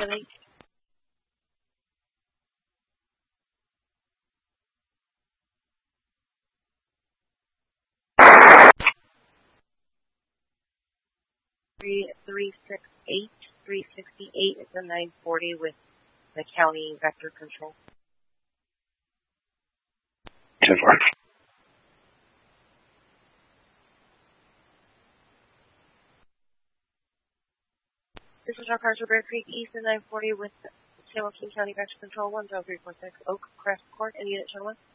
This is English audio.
7-8. Three 368 is a 940 with the county vector control. 10-4. This is Rock Harbor, Bear Creek East and 940 with San Joaquin County Vector Control 10346 Oak Crest Court and Unit 1.